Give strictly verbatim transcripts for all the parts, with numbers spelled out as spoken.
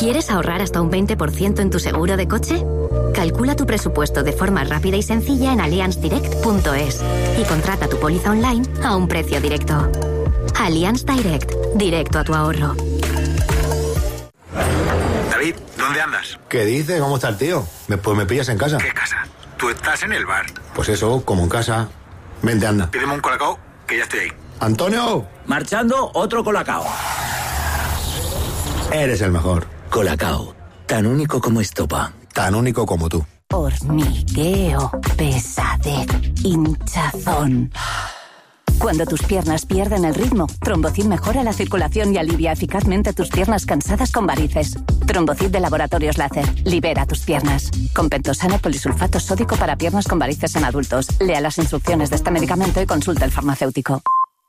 ¿Quieres ahorrar hasta un veinte por ciento en tu seguro de coche? Calcula tu presupuesto de forma rápida y sencilla en allianz direct punto es y contrata tu póliza online a un precio directo. Allianz Direct, directo a tu ahorro. David, ¿dónde andas? ¿Qué dices? ¿Cómo está el tío? Me, pues me pillas en casa. ¿Qué casa? Tú estás en el bar. Pues eso, como en casa. Vente, anda. Pídeme un colacao, que ya estoy ahí. ¡Antonio! Marchando, otro colacao. Eres el mejor. Colacao, tan único como estopa. Tan único como tú. Hormigueo, pesadez, hinchazón. Cuando tus piernas pierden el ritmo, Trombocid mejora la circulación y alivia eficazmente tus piernas cansadas con varices. Trombocid de Laboratorios Láser. Libera tus piernas. Con Pentosane polisulfato sódico para piernas con varices en adultos. Lea las instrucciones de este medicamento y consulte al farmacéutico.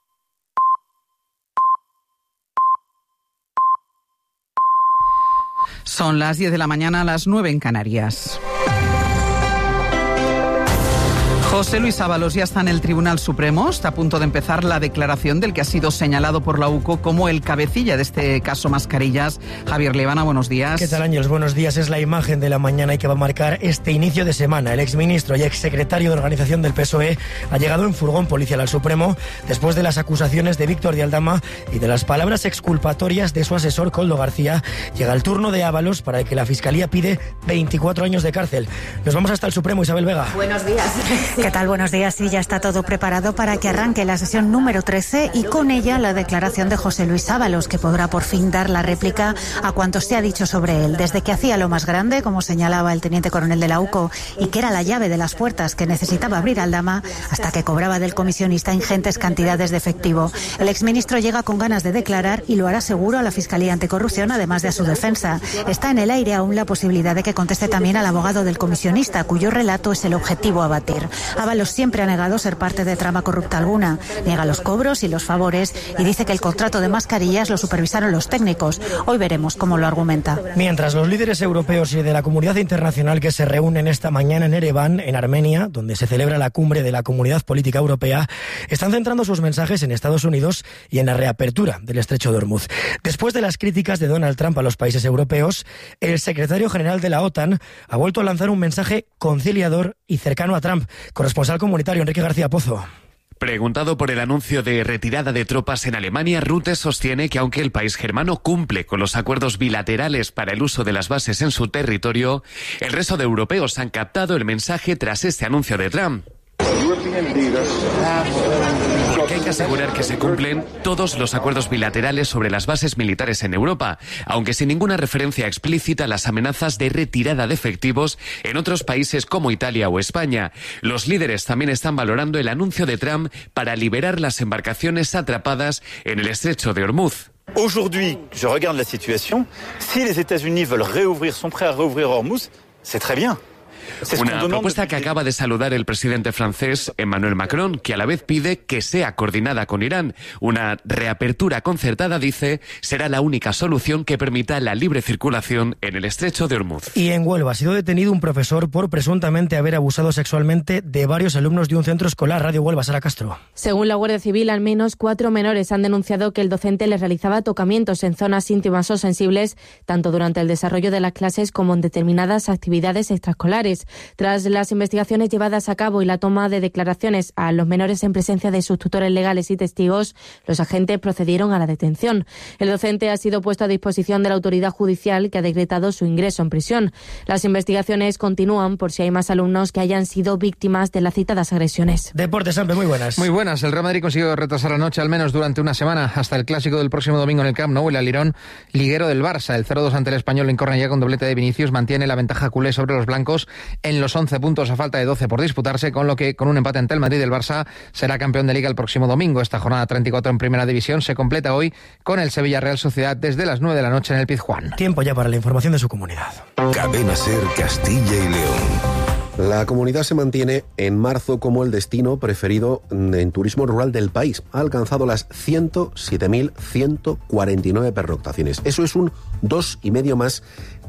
Son las diez de la mañana, a las nueve en Canarias. José Luis Ábalos ya está en el Tribunal Supremo. Está a punto de empezar la declaración del que ha sido señalado por la U C O como el cabecilla de este caso Mascarillas. Javier Levana, buenos días. ¿Qué tal, Ángels? Buenos días. Es la imagen de la mañana y que va a marcar este inicio de semana. El exministro y exsecretario de organización del P S O E ha llegado en furgón policial al Supremo después de las acusaciones de Víctor de Aldama y de las palabras exculpatorias de su asesor Koldo García. Llega el turno de Ábalos, para el que la Fiscalía pide veinticuatro años de cárcel. Nos vamos hasta el Supremo. Isabel Vega. Buenos días. ¿Qué tal? Buenos días. Sí, ya está todo preparado para que arranque la sesión número trece y con ella la declaración de José Luis Ábalos, que podrá por fin dar la réplica a cuanto se ha dicho sobre él. Desde que hacía lo más grande, como señalaba el teniente coronel de la U C O, y que era la llave de las puertas que necesitaba abrir Aldama, hasta que cobraba del comisionista ingentes cantidades de efectivo. El exministro llega con ganas de declarar y lo hará seguro a la Fiscalía Anticorrupción, además de a su defensa. Está en el aire aún la posibilidad de que conteste también al abogado del comisionista, cuyo relato es el objetivo a batir. Ábalos siempre ha negado ser parte de trama corrupta alguna. Niega los cobros y los favores y dice que el contrato de Mascarillas lo supervisaron los técnicos. Hoy veremos cómo lo argumenta. Mientras los líderes europeos y de la comunidad internacional que se reúnen esta mañana en Ereván, en Armenia, donde se celebra la cumbre de la Comunidad Política Europea, están centrando sus mensajes en Estados Unidos y en la reapertura del Estrecho de Hormuz. Después de las críticas de Donald Trump a los países europeos, el secretario general de la OTAN ha vuelto a lanzar un mensaje conciliador y cercano a Trump. Corresponsal comunitario Enrique García Pozo. Preguntado por el anuncio de retirada de tropas en Alemania, Rutte sostiene que aunque el país germano cumple con los acuerdos bilaterales para el uso de las bases en su territorio, el resto de europeos han captado el mensaje tras este anuncio de Trump. Porque hay que asegurar que se cumplen todos los acuerdos bilaterales sobre las bases militares en Europa, aunque sin ninguna referencia explícita a las amenazas de retirada de efectivos en otros países como Italia o España. Los líderes también están valorando el anuncio de Trump para liberar las embarcaciones atrapadas en el estrecho de Hormuz. Aujourd'hui, je regarde la situation. Si les États-Unis veulent réouvrir, sont prêts à réouvrir Hormuz, c'est très bien. Una propuesta que acaba de saludar el presidente francés Emmanuel Macron, que a la vez pide que sea coordinada con Irán. Una reapertura concertada, dice, será la única solución que permita la libre circulación en el estrecho de Hormuz. Y en Huelva ha sido detenido un profesor por presuntamente haber abusado sexualmente de varios alumnos de un centro escolar. Radio Huelva, Sara Castro. Según la Guardia Civil, al menos cuatro menores han denunciado que el docente les realizaba tocamientos en zonas íntimas o sensibles, tanto durante el desarrollo de las clases como en determinadas actividades extraescolares. Tras las investigaciones llevadas a cabo y la toma de declaraciones a los menores en presencia de sus tutores legales y testigos, los agentes procedieron a la detención. El docente ha sido puesto a disposición de la autoridad judicial, que ha decretado su ingreso en prisión. Las investigaciones continúan por si hay más alumnos que hayan sido víctimas de las citadas agresiones. Deportes, Sampe, muy buenas. Muy buenas. El Real Madrid consiguió retrasar la noche al menos durante una semana hasta el clásico del próximo domingo en el Camp Nou. El alirón liguero del Barça, el cero dos ante el Español en Cornellá con doblete de Vinicius, mantiene la ventaja culé sobre los blancos en los once puntos a falta de doce por disputarse, con lo que con un empate ante el Madrid, el Barça será campeón de Liga el próximo domingo. Esta jornada treinta y cuatro en Primera División se completa hoy con el Sevilla Real Sociedad desde las nueve de la noche en el Pizjuán. Tiempo ya para la información de su comunidad. Cadena SER Castilla y León. La comunidad se mantiene en marzo como el destino preferido en turismo rural del país. Ha alcanzado las ciento siete mil ciento cuarenta y nueve pernoctaciones. Eso es un dos y medio más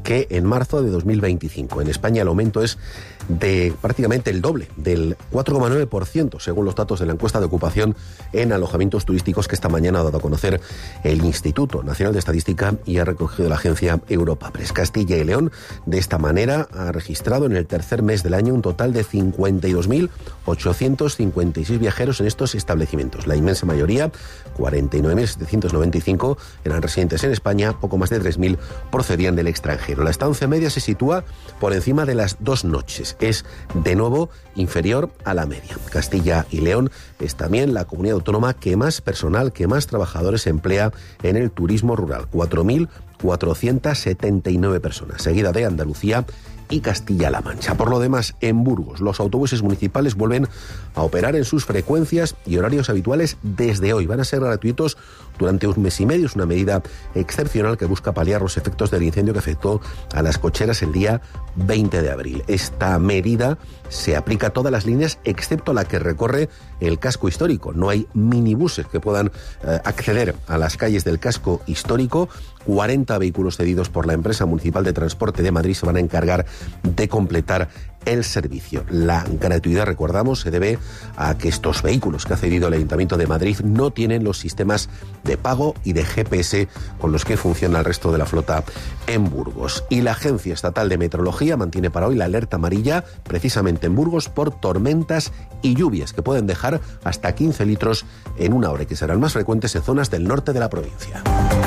que en marzo de dos mil veinticinco. En España el aumento es de prácticamente el doble, del cuatro coma nueve por ciento, según los datos de la encuesta de ocupación en alojamientos turísticos que esta mañana ha dado a conocer el Instituto Nacional de Estadística y ha recogido la agencia Europapress. Castilla y León, de esta manera, ha registrado en el tercer mes del año un total de cincuenta y dos mil ochocientos cincuenta y seis viajeros en estos establecimientos. La inmensa mayoría, cuarenta y nueve mil setecientos noventa y cinco, eran residentes en España, poco más de tres mil procedían del extranjero. La estancia media se sitúa por encima de las dos noches. Es, de nuevo, inferior a la media. Castilla y León es también la comunidad autónoma que más personal, que más trabajadores emplea en el turismo rural. cuatro mil cuatrocientas setenta y nueve personas, seguida de Andalucía y Castilla-La Mancha. Por lo demás, en Burgos, los autobuses municipales vuelven a operar en sus frecuencias y horarios habituales desde hoy. Van a ser gratuitos durante un mes y medio. Es una medida excepcional que busca paliar los efectos del incendio que afectó a las cocheras el día veinte de abril. Esta medida se aplica a todas las líneas excepto la que recorre el casco histórico. No hay minibuses que puedan eh, acceder a las calles del casco histórico. cuarenta vehículos cedidos por la empresa municipal de transporte de Madrid se van a encargar de completar el servicio. La gratuidad, recordamos, se debe a que estos vehículos que ha cedido el Ayuntamiento de Madrid no tienen los sistemas de pago y de G P S con los que funciona el resto de la flota en Burgos. Y la Agencia Estatal de Meteorología mantiene para hoy la alerta amarilla precisamente en Burgos por tormentas y lluvias que pueden dejar hasta quince litros en una hora y que serán más frecuentes en zonas del norte de la provincia.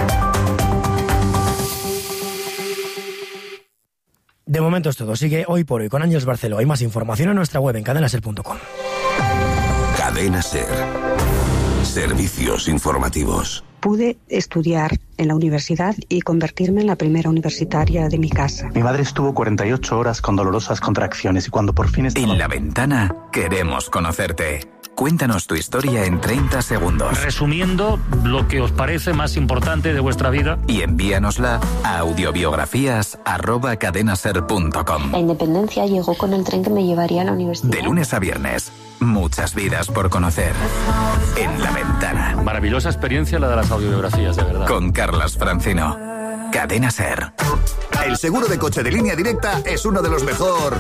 De momento es todo. Sigue Hoy por Hoy con Ángeles Barceló. Hay más información en nuestra web en cadena ser punto com. Cadena Ser. Servicios informativos. Pude estudiar en la universidad y convertirme en la primera universitaria de mi casa. Mi madre estuvo cuarenta y ocho horas con dolorosas contracciones y cuando por fin estaba... En La Ventana queremos conocerte. Cuéntanos tu historia en treinta segundos. Resumiendo lo que os parece más importante de vuestra vida. Y envíanosla a audiobiografías arroba cadenaser punto com. La independencia llegó con el tren que me llevaría a la universidad. De lunes a viernes, muchas vidas por conocer. En La Ventana. Maravillosa experiencia la de las audiobiografías, de verdad. Con Carlas Francino. Cadena Ser. El seguro de coche de Línea Directa es uno de los mejor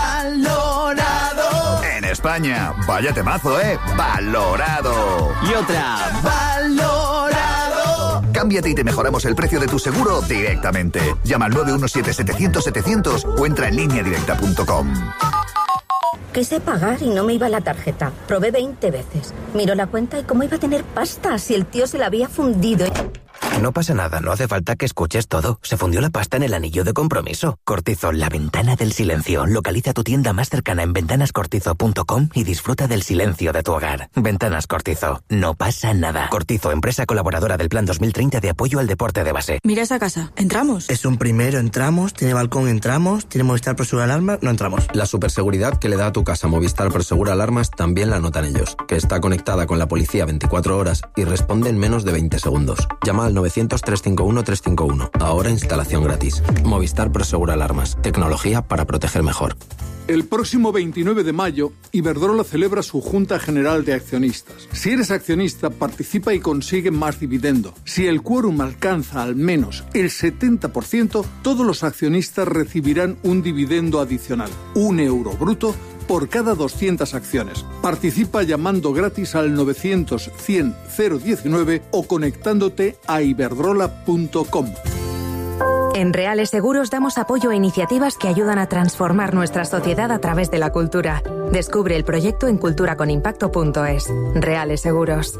valorado en España. Vaya temazo, ¿eh? Valorado. Y otra. Valorado. Cámbiate y te mejoramos el precio de tu seguro directamente. Llama al nueve uno siete setecientos setecientos o entra en línea directa punto com. Quise pagar y no me iba la tarjeta. Probé veinte veces. Miro la cuenta y cómo iba a tener pasta si el tío se la había fundido. No pasa nada, no hace falta que escuches todo. Se fundió la pasta en el anillo de compromiso. Cortizo, la ventana del silencio. Localiza tu tienda más cercana en ventanas cortizo punto com y disfruta del silencio de tu hogar. Ventanas Cortizo, no pasa nada. Cortizo, empresa colaboradora del Plan dos mil treinta de apoyo al deporte de base. Mira esa casa, ¿entramos? Es un primero, entramos, tiene balcón, entramos, tiene Movistar Prosegura Alarmas, no entramos. La superseguridad que le da a tu casa Movistar Prosegura Alarmas también la notan ellos, que está conectada con la policía veinticuatro horas y responde en menos de veinte segundos. Llama al novecientos, trescientos cincuenta y uno, trescientos cincuenta y uno. Ahora instalación gratis. Movistar Prosegura Alarmas. Tecnología para proteger mejor. El próximo veintinueve de mayo, Iberdrola celebra su Junta General de Accionistas. Si eres accionista, participa y consigue más dividendo. Si el quórum alcanza al menos el setenta por ciento, todos los accionistas recibirán un dividendo adicional, un euro bruto, por cada doscientas acciones. Participa llamando gratis al novecientos, cien, cero diecinueve o conectándote a iberdrola punto com. En Reales Seguros damos apoyo a iniciativas que ayudan a transformar nuestra sociedad a través de la cultura. Descubre el proyecto en cultura con impacto punto es. Reales Seguros.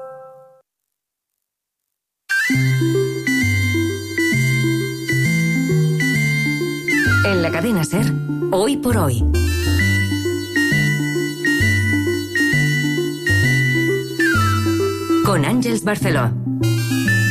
En la cadena SER, Hoy por Hoy. Con Ángeles Barceló.